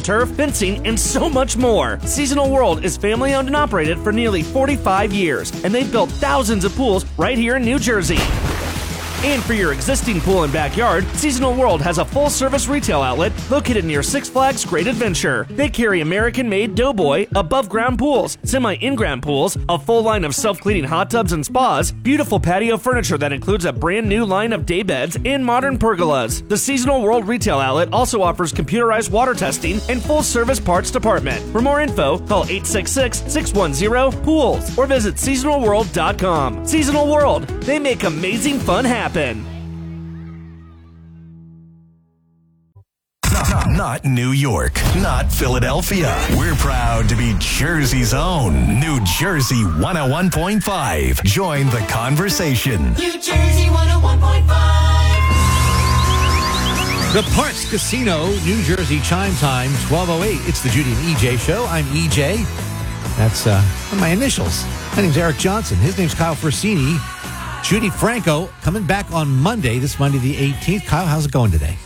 turf, fencing, and so much more. Seasonal World is family owned and operated for nearly 45 years, and they've built thousands of pools right here in New Jersey. And for your existing pool and backyard, Seasonal World has a full-service retail outlet located near Six Flags Great Adventure. They carry American-made Doughboy, above-ground pools, semi-in-ground pools, a full line of self-cleaning hot tubs and spas, beautiful patio furniture that includes a brand new line of day beds, and modern pergolas. The Seasonal World retail outlet also offers computerized water testing and full-service parts department. For more info, call 866-610-POOLS or visit seasonalworld.com. Seasonal World, they make amazing fun happen. Not New York, not Philadelphia. We're proud to be Jersey's own New Jersey 101.5. Join the conversation. New Jersey 101.5. The Parks Casino, New Jersey chime time, 12:08. It's the Judy and EJ show. I'm EJ. That's my initials. My name's Eric Johnson. His name's Kyle Forsini. Judy Franco coming back on Monday, this Monday the 18th. Kyle, how's it going today?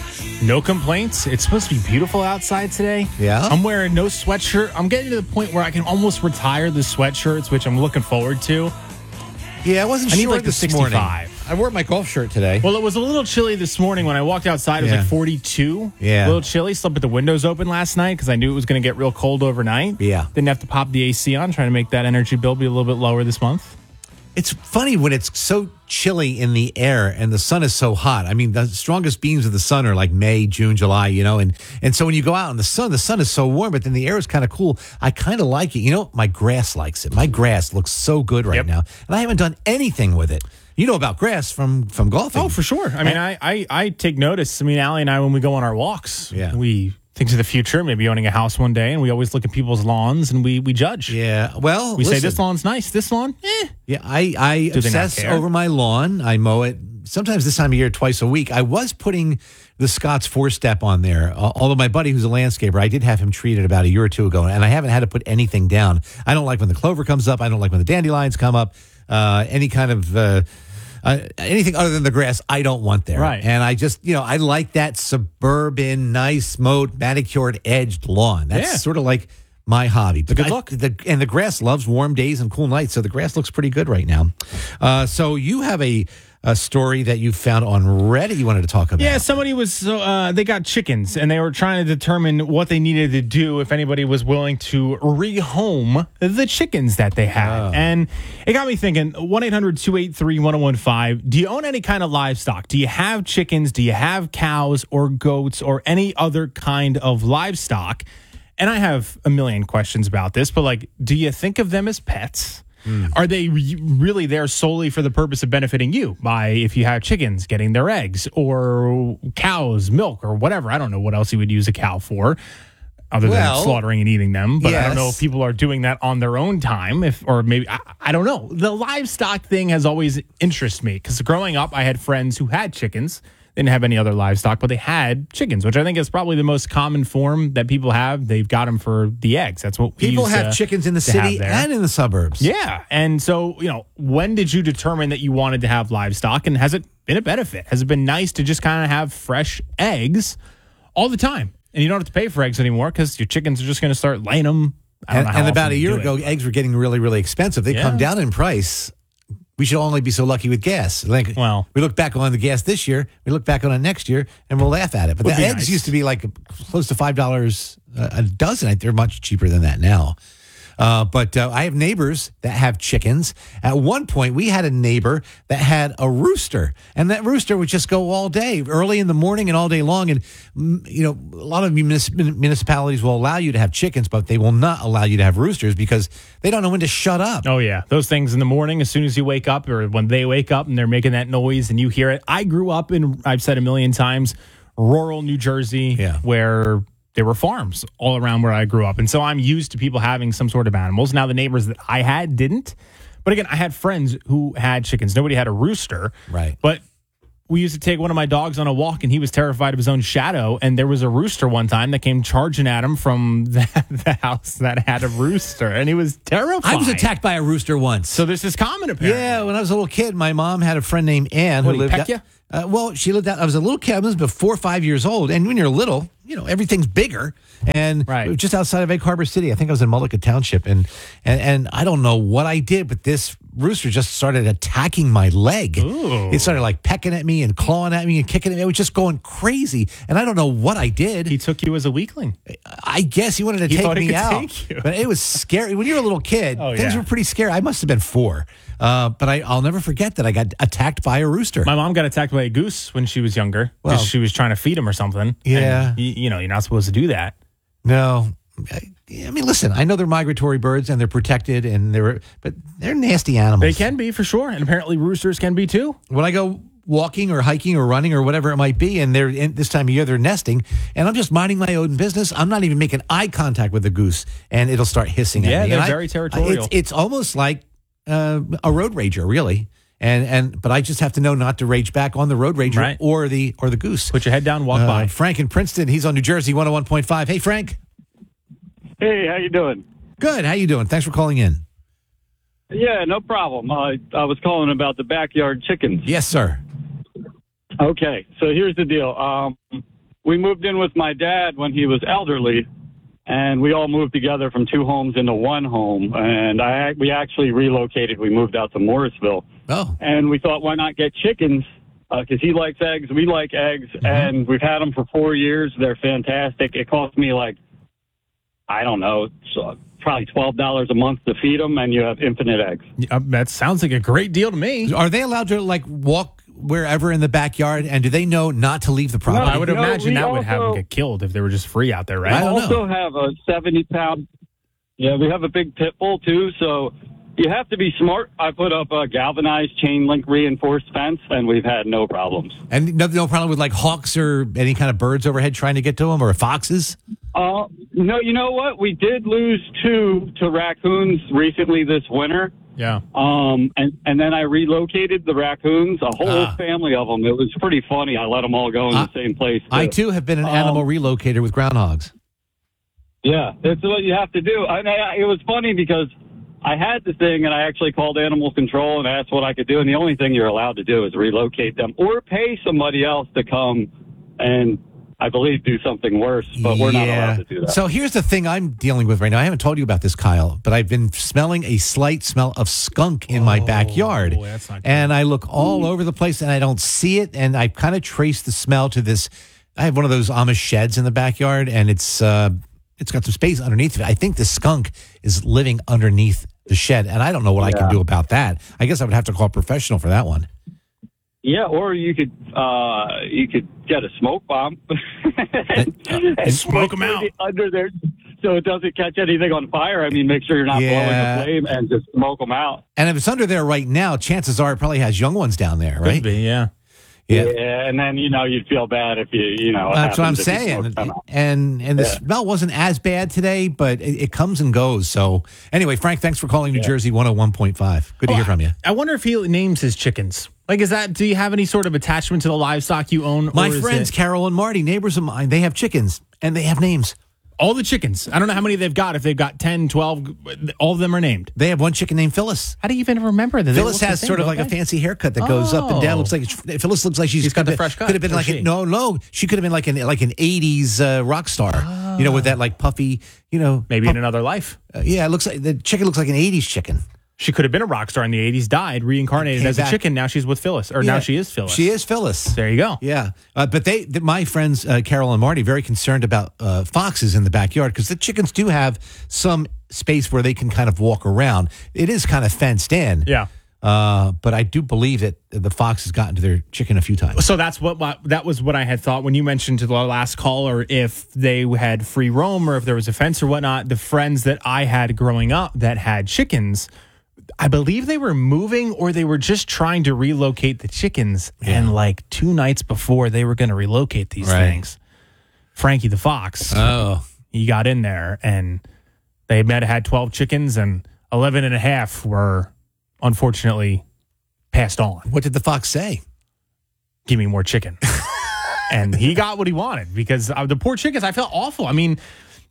No complaints. It's supposed to be beautiful outside today. Yeah? I'm wearing no sweatshirt. I'm getting to the point where I can almost retire the sweatshirts, which I'm looking forward to. Yeah, I wasn't I need sure like the this 65. morning. I wore my golf shirt today. Well, it was a little chilly this morning when I walked outside. It was Yeah. like 42. Yeah. A little chilly. Slept with the windows open last night because I knew it was going to get real cold overnight. Yeah. Didn't have to pop the AC on, trying to make that energy bill be a little bit lower this month. It's funny when it's so chilly in the air and the sun is so hot. I mean, the strongest beams of the sun are like May, June, July, and so when you go out in the sun is so warm, but then the air is kind of cool. I kind of like it. My grass likes it. My grass looks so good right now, and I haven't done anything with it. You know about grass from golfing. Oh, for sure. I mean, I take notice. I mean, Allie and I, when we go on our walks, we think to the future, maybe owning a house one day, and we always look at people's lawns and we judge. Yeah. Well, we say this lawn's nice. This lawn, Yeah, I obsess over my lawn. I mow it sometimes this time of year, twice a week. I was putting the Scott's 4-step on there. Although my buddy, who's a landscaper, I did have him treated about a year or two ago, and I haven't had to put anything down. I don't like when the clover comes up. I don't like when the dandelions come up. Any kind of anything other than the grass, I don't want there. Right. And I just, I like that suburban, nice mowed, manicured, edged lawn. That's sort of like my hobby. But good look. And the grass loves warm days and cool nights, so the grass looks pretty good right now. So you have a story that you found on Reddit you wanted to talk about. Yeah, somebody was, they got chickens, and they were trying to determine what they needed to do if anybody was willing to rehome the chickens that they had. And it got me thinking, 1-800-283-1015, do you own any kind of livestock? Do you have chickens? Do you have cows or goats or any other kind of livestock? And I have a million questions about this, but do you think of them as pets? Are they really there solely for the purpose of benefiting you by, if you have chickens, getting their eggs, or cows, milk, or whatever? I don't know what else you would use a cow for other than slaughtering and eating them. But I don't know if people are doing that on their own time, or maybe, I don't know. The livestock thing has always interested me because growing up, I had friends who had chickens. Didn't have any other livestock, but they had chickens, which I think is probably the most common form that people have. They've got them for the eggs. That's what people have chickens in the city and in the suburbs. Yeah. And so, when did you determine that you wanted to have livestock, and has it been a benefit? Has it been nice to just kind of have fresh eggs all the time? And you don't have to pay for eggs anymore because your chickens are just going to start laying them. And about a year ago, eggs were getting really, really expensive. They come down in price. We should only be so lucky with gas. We look back on the gas this year, we look back on it next year, and we'll laugh at it. But the eggs used to be close to $5 a dozen. They're much cheaper than that now. But I have neighbors that have chickens. At one point, we had a neighbor that had a rooster, and that rooster would just go all day, early in the morning and all day long. And, a lot of municipalities will allow you to have chickens, but they will not allow you to have roosters because they don't know when to shut up. Oh, yeah. Those things in the morning, as soon as you wake up, or when they wake up and they're making that noise and you hear it. I grew up in, I've said a million times, rural New Jersey, where there were farms all around where I grew up. And so I'm used to people having some sort of animals. Now, the neighbors that I had didn't. But again, I had friends who had chickens. Nobody had a rooster. Right. But we used to take one of my dogs on a walk, and he was terrified of his own shadow. And there was a rooster one time that came charging at him from the house that had a rooster. And he was terrified. I was attacked by a rooster once. So this is common, apparently. Yeah, when I was a little kid, my mom had a friend named Ann who lived peck you? Well, she lived out. I was a little kid. I was about 4 or 5 years old. And when you're little, everything's bigger. And it was just outside of Egg Harbor City. I think I was in Mullica Township. And I don't know what I did, but this rooster just started attacking my leg. Ooh. It started like pecking at me and clawing at me and kicking at me. It was just going crazy. And I don't know what I did. He took you as a weakling. I guess he wanted to take me out. Take you. But it was scary. When you're a little kid, things were pretty scary. I must have been 4. But I'll never forget that I got attacked by a rooster. My mom got attacked by a goose when she was younger because she was trying to feed him or something. Yeah. And, you're not supposed to do that. No. I mean, listen, I know they're migratory birds and they're protected, but they're nasty animals. They can be, for sure. And apparently roosters can be, too. When I go walking or hiking or running or whatever it might be, and this time of year they're nesting, and I'm just minding my own business, I'm not even making eye contact with the goose, and it'll start hissing at me. Yeah, they're very territorial. It's almost like a road rager, really. But I just have to know not to rage back on the road rager or the goose. Put your head down, walk by. Frank in Princeton, he's on New Jersey 101.5. Hey, Frank. Hey, how you doing? Good. How you doing? Thanks for calling in. Yeah, no problem. I was calling about the backyard chickens. Yes, sir. Okay, so here's the deal. We moved in with my dad when he was elderly, and we all moved together from 2 homes into 1 home. And we actually relocated. We moved out to Morrisville. Oh. And we thought, why not get chickens? Because he likes eggs, we like eggs, and we've had them for 4 years. They're fantastic. It cost me I don't know, probably $12 a month to feed them, and you have infinite eggs. That sounds like a great deal to me. Are they allowed to walk wherever in the backyard, and do they know not to leave the property? No, I would imagine that would have them get killed if they were just free out there, right? We also have a 70-pound. Yeah, we have a big pit bull too, so you have to be smart. I put up a galvanized chain link reinforced fence, and we've had no problems. And no problem with hawks or any kind of birds overhead trying to get to them, or foxes? No, you know what? We did lose 2 to raccoons recently this winter. Yeah. And then I relocated the raccoons, a whole family of them. It was pretty funny. I let them all go in the same place. I too have been an animal relocator with groundhogs. Yeah, that's what you have to do. It was funny because I had the thing, and I actually called animal control and asked what I could do, and the only thing you're allowed to do is relocate them or pay somebody else to come and, I believe, do something worse, but we're not allowed to do that. So here's the thing I'm dealing with right now. I haven't told you about this, Kyle, but I've been smelling a slight smell of skunk in my backyard. That's not good. And I look all over the place, and I don't see it, and I've kind of traced the smell to this. I have one of those Amish sheds in the backyard, and it's got some space underneath it. I think the skunk is living underneath the shed, and I don't know what I can do about that. I guess I would have to call a professional for that one. Yeah, or you could get a smoke bomb and smoke them out under there, so it doesn't catch anything on fire. I mean, make sure you're not blowing the flame, and just smoke them out. And if it's under there right now, chances are it probably has young ones down there, right? Could be, yeah. Yeah, and then you'd feel bad if you That's what I'm saying. And the smell wasn't as bad today, but it comes and goes. So anyway, Frank, thanks for calling New Jersey 101.5. Good to hear from you. I wonder if he names his chickens. Do you have any sort of attachment to the livestock you own? My friends, Carol and Marty, neighbors of mine, they have chickens and they have names. All the chickens. I don't know how many they've got. If they've got 10, 12, all of them are named. They have one chicken named Phyllis. How do you even remember that? Phyllis has sort of like a fancy haircut that goes up and down. Phyllis looks like she's got the fresh cut. Could have been like she could have been like an 80s rock star. With that like puffy, maybe in another life. It looks like the chicken looks like an 80s chicken. She could have been a rock star in the 80s, died, reincarnated as a chicken. Now she's with Phyllis. Now she is Phyllis. She is Phyllis. There you go. Yeah. But my friends, Carol and Marty, very concerned about foxes in the backyard because the chickens do have some space where they can kind of walk around. It is kind of fenced in. Yeah. But I do believe that the fox has gotten to their chicken a few times. So that was what I had thought when you mentioned to the last caller if they had free roam or if there was a fence or whatnot. The friends that I had growing up that had chickens, I believe they were moving or they were just trying to relocate the chickens. Yeah. And 2 nights before they were going to relocate these things, Frankie the fox, he got in there and they had 12 chickens and 11 and a half were unfortunately passed on. What did the fox say? Give me more chicken. And he got what he wanted because the poor chickens, I felt awful. I mean,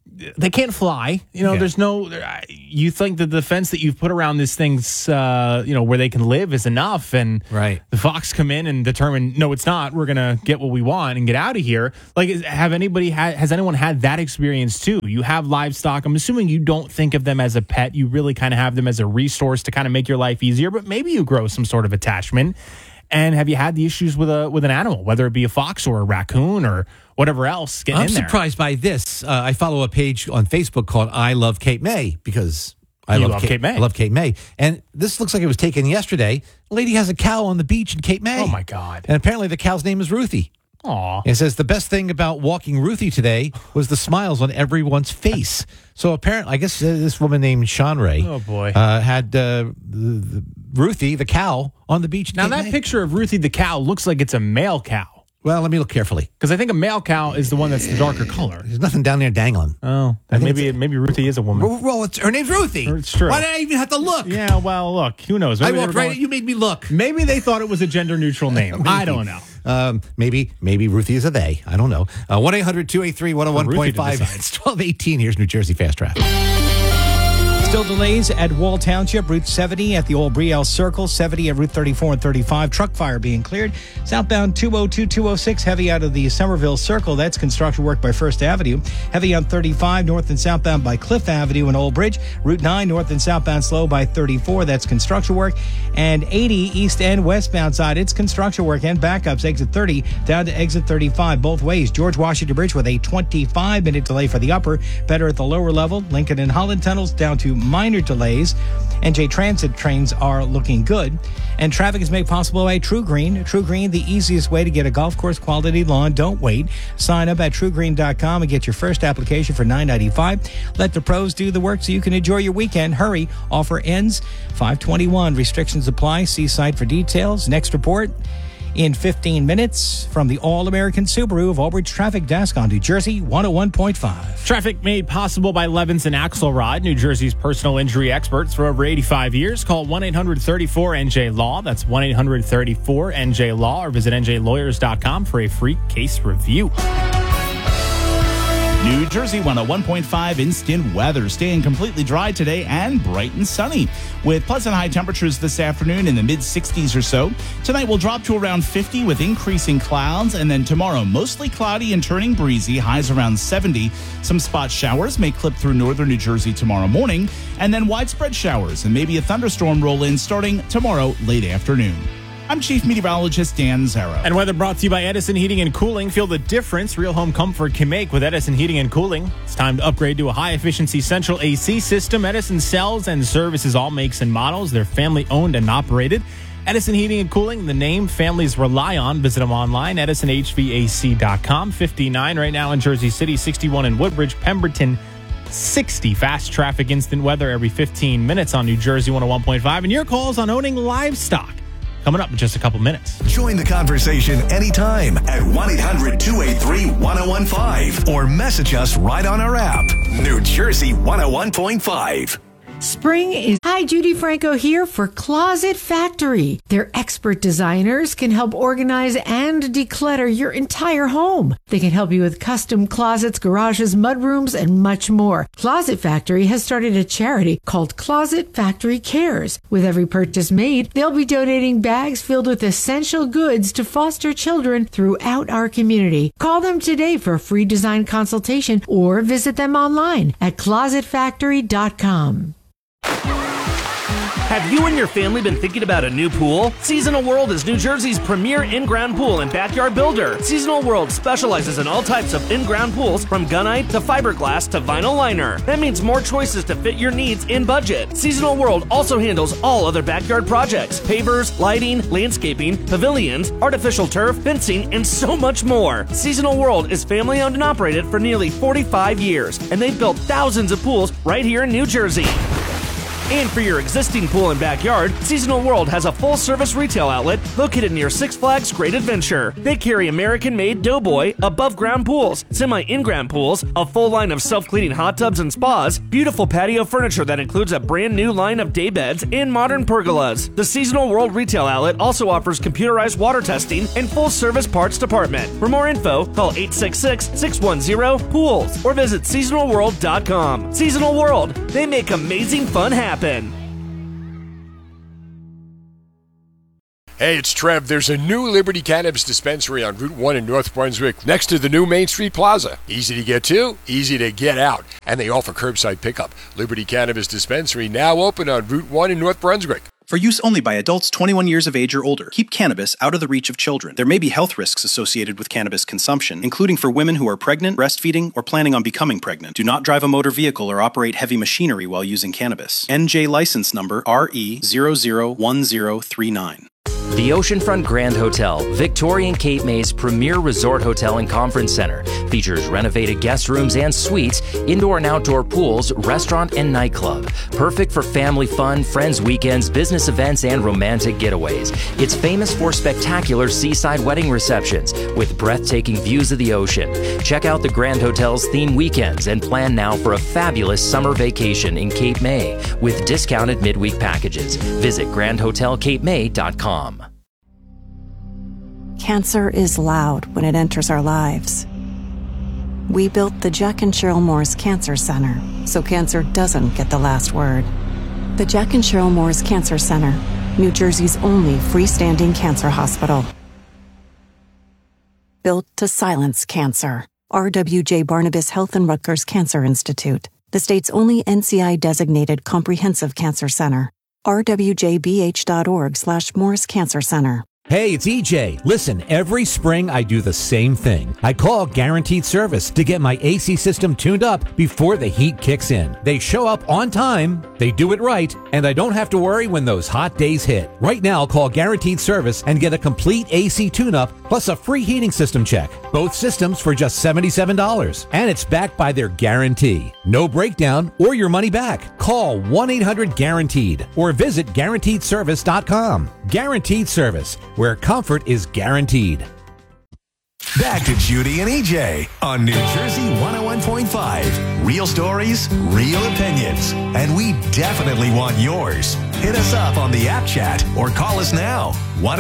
they can't fly. There's no. You think that the fence that you've put around these things, where they can live, is enough, and the fox come in and determine, no, it's not. We're gonna get what we want and get out of here. Like, has anyone had that experience too? You have livestock. I'm assuming you don't think of them as a pet. You really kind of have them as a resource to kind of make your life easier. But maybe you grow some sort of attachment. And have you had the issues with an animal, whether it be a fox or a raccoon or whatever else? I'm surprised by this. I follow a page on Facebook called I Love Cape May because I love Cape May. I love Cape May. And this looks like it was taken yesterday. A lady has a cow on the beach in Cape May. Oh, my God. And apparently the cow's name is Ruthie. Aw. It says the best thing about walking Ruthie today was the smiles on everyone's face. So apparently, I guess this woman named Sean Ray had Ruthie, the cow, on the beach. Now, that picture of Ruthie the cow looks like it's a male cow. Well, let me look carefully. Because I think a male cow is the one that's the darker color. There's nothing down there dangling. Oh, maybe Ruthie is a woman. Well, her name's Ruthie. It's true. Why did I even have to look? Yeah, well, look, who knows? Maybe I walked right. You made me look. Maybe they thought it was a gender-neutral name. I don't know. Maybe Ruthie is a they. I don't know. 1-800-283-101.5. It's 12:18. Here's New Jersey Fast Traffic. Still delays at Wall Township, Route 70 at the Old Brielle Circle, 70 at Route 34 and 35. Truck fire being cleared. Southbound 202, 206, heavy out of the Somerville Circle. That's construction work by First Avenue. Heavy on 35, north and southbound by Cliff Avenue and Old Bridge. Route 9, north and southbound slow by 34. That's construction work. And 80, east and westbound side, it's construction work and backups. Exit 30 down to exit 35 both ways. George Washington Bridge with a 25-minute delay for the upper. Better at the lower level. Lincoln and Holland tunnels down to minor delays. NJ Transit trains are looking good. And traffic is made possible by True Green. True Green, the easiest way to get a golf course quality lawn. Don't wait. Sign up at truegreen.com and get your first application for $9.95. Let the pros do the work so you can enjoy your weekend. Hurry. Offer ends 5/21. Restrictions apply. See site for details. Next report in 15 minutes from the All-American Subaru of Albridge Traffic Desk on New Jersey 101.5. Traffic made possible by Levinson Axelrod, New Jersey's personal injury experts for over 85 years. Call 1-800-34-NJ-LAW. That's 1-800-34-NJ-LAW or visit njlawyers.com for a free case review. New Jersey 101.5 instant weather. Staying completely dry today and bright and sunny with pleasant high temperatures this afternoon in the mid-60s or so. Tonight will drop to around 50 with increasing clouds, and then tomorrow mostly cloudy and turning breezy, highs around 70. Some spot showers may clip through northern New Jersey tomorrow morning, and then widespread showers and maybe a thunderstorm roll in starting tomorrow late afternoon. I'm Chief Meteorologist Dan Zarrow. And weather brought to you by Edison Heating and Cooling. Feel the difference real home comfort can make with Edison Heating and Cooling. It's time to upgrade to a high-efficiency central AC system. Edison sells and services all makes and models. They're family-owned and operated. Edison Heating and Cooling, the name families rely on. Visit them online, edisonhvac.com. 59 right now in Jersey City, 61 in Woodbridge, Pemberton, 60. Fast traffic, instant weather every 15 minutes on New Jersey 101.5. And your calls on owning livestock. Coming up in just a couple minutes. Join the conversation anytime at 1-800-283-1015 or message us right on our app. New Jersey 101.5. Spring is... Hi, Judy Franco here for Closet Factory. Their expert designers can help organize and declutter your entire home. They can help you with custom closets, garages, mudrooms, and much more. Closet Factory has started a charity called Closet Factory Cares. With every purchase made, they'll be donating bags filled with essential goods to foster children throughout our community. Call them today for a free design consultation or visit them online at closetfactory.com. Have you and your family been thinking about a new pool? Seasonal World is New Jersey's premier in-ground pool and backyard builder. Seasonal World specializes in all types of in-ground pools, from gunite to fiberglass to vinyl liner. That means more choices to fit your needs in budget. Seasonal World also handles all other backyard projects: pavers, lighting, landscaping, pavilions, artificial turf, fencing, and so much more. Seasonal World is family-owned and operated for nearly 45 years, and they've built thousands of pools right here in New Jersey. And for your existing pool and backyard, Seasonal World has a full-service retail outlet located near Six Flags Great Adventure. They carry American-made Doughboy, above-ground pools, semi-in-ground pools, a full line of self-cleaning hot tubs and spas, beautiful patio furniture that includes a brand new line of day beds, and modern pergolas. The Seasonal World retail outlet also offers computerized water testing and full-service parts department. For more info, call 866-610-POOLS or visit seasonalworld.com. Seasonal World, they make amazing fun happen. Hey, it's Trev. There's a new Liberty Cannabis dispensary on Route 1 in North Brunswick next to the new Main Street Plaza. Easy to get to, easy to get out. And they offer curbside pickup. Liberty Cannabis dispensary now open on Route 1 in North Brunswick. For use only by adults 21 years of age or older. Keep cannabis out of the reach of children. There may be health risks associated with cannabis consumption, including for women who are pregnant, breastfeeding, or planning on becoming pregnant. Do not drive a motor vehicle or operate heavy machinery while using cannabis. NJ license number RE001039. The Oceanfront Grand Hotel, Victorian Cape May's premier resort hotel and conference center, features renovated guest rooms and suites, indoor and outdoor pools, restaurant and nightclub. Perfect for family fun, friends weekends, business events, and romantic getaways. It's famous for spectacular seaside wedding receptions with breathtaking views of the ocean. Check out the Grand Hotel's theme weekends and plan now for a fabulous summer vacation in Cape May with discounted midweek packages. Visit grandhotelcapemay.com. Cancer is loud when it enters our lives. We built the Jack and Cheryl Moore's Cancer Center so cancer doesn't get the last word. The Jack and Cheryl Moore's Cancer Center, New Jersey's only freestanding cancer hospital. Built to silence cancer. RWJ Barnabas Health and Rutgers Cancer Institute, the state's only NCI-designated comprehensive cancer center. rwjbh.org/Moore's Cancer Center. Hey, it's EJ. Listen, every spring I do the same thing. I call Guaranteed Service to get my AC system tuned up before the heat kicks in. They show up on time, they do it right, and I don't have to worry when those hot days hit. Right now, call Guaranteed Service and get a complete AC tune-up plus a free heating system check. Both systems for just $77. And it's backed by their guarantee. No breakdown or your money back. Call 1-800-GUARANTEED or visit GuaranteedService.com. Guaranteed Service, where comfort is guaranteed. Back to Judy and EJ on New Jersey 101.5. Real stories, real opinions, and we definitely want yours. Hit us up on the app chat or call us now.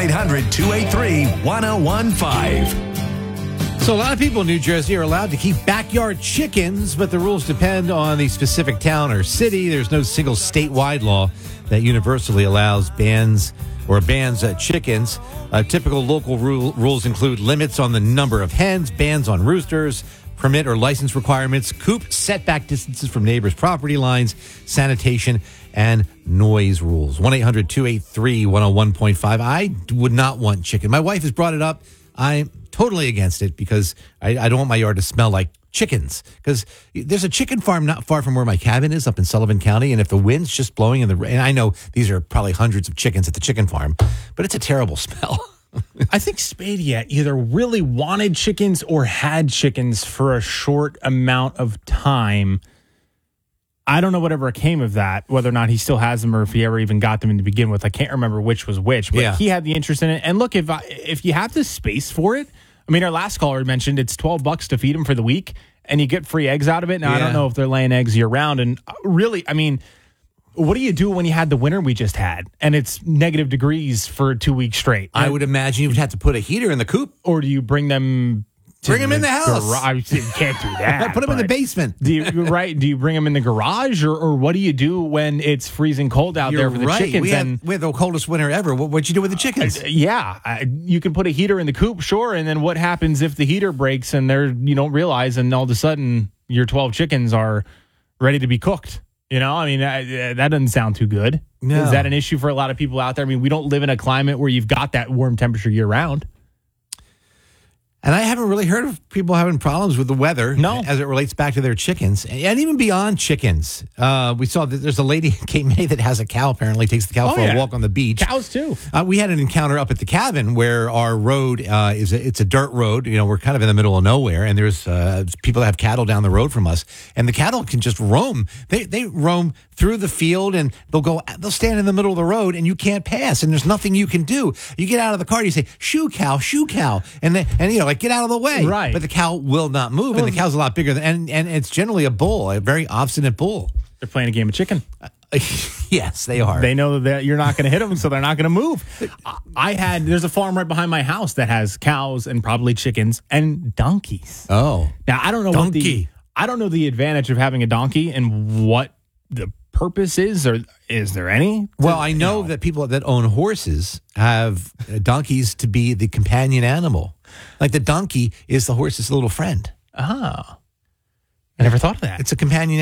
1-800-283-1015. So a lot of people in New Jersey are allowed to keep backyard chickens, but the rules depend on the specific town or city. There's no single statewide law that universally allows bans chickens. Typical local rules include limits on the number of hens, bans on roosters, permit or license requirements, coop setback distances from neighbors' property lines, sanitation, and noise rules. 1-800-283-101.5. I would not want chicken. My wife has brought it up. I'm totally against it because I don't want my yard to smell like chickens, because there's a chicken farm not far from where my cabin is up in Sullivan County, and if the wind's just blowing in the rain, I know these are probably hundreds of chickens at the chicken farm, but it's a terrible smell. I think Spadia either really wanted chickens or had chickens for a short amount of time. I don't know whatever came of that, whether or not he still has them or if he ever even got them to begin with. I can't remember which was which, but he had the interest in it. And look, if you have the space for it, I mean, our last caller mentioned it's $12 to feed them for the week, and you get free eggs out of it. Now, I don't know if they're laying eggs year round. And really, I mean, what do you do when you had the winter we just had, and it's negative degrees for 2 weeks straight? I would imagine you would have to put a heater in the coop. Or do you bring them... Bring them in the house. You can't do that. Put them in the basement. Do you bring them in the garage, or what do you do when it's freezing cold out there for the chickens? We had the coldest winter ever. What'd you do with the chickens? You can put a heater in the coop, sure. And then what happens if the heater breaks and you don't realize, and all of a sudden your 12 chickens are ready to be cooked? You know, I mean, that doesn't sound too good. No. Is that an issue for a lot of people out there? I mean, we don't live in a climate where you've got that warm temperature year round. And I haven't really heard of people having problems with the weather as it relates back to their chickens. And even beyond chickens, we saw that there's a lady in Cape May that has a cow, apparently takes the cow for a walk on the beach. Cows, too. We had an encounter up at the cabin where our road it's a dirt road. You know, we're kind of in the middle of nowhere, and there's people that have cattle down the road from us. And the cattle can just roam. They roam through the field, and they'll stand in the middle of the road, and you can't pass, and there's nothing you can do. You get out of the car, you say, shoo cow, and get out of the way. Right. But the cow will not move, and the cow's a lot bigger and it's generally a bull, a very obstinate bull. They're playing a game of chicken. Yes, they are. They know that you're not going to hit them, so they're not going to move. There's a farm right behind my house that has cows and probably chickens and donkeys. Oh. Now, I don't know I don't know the advantage of having a donkey and what the purpose is, or is there any? Well, I know that people that own horses have donkeys to be the companion animal. Like the donkey is the horse's little friend. Oh. I never thought of that. It's a companion